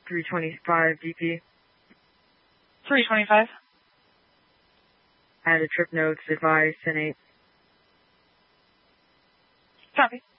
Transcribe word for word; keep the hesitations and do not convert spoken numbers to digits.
three twenty-five D P. three twenty-five. Add a trip notes, advise, ten eight. Copy.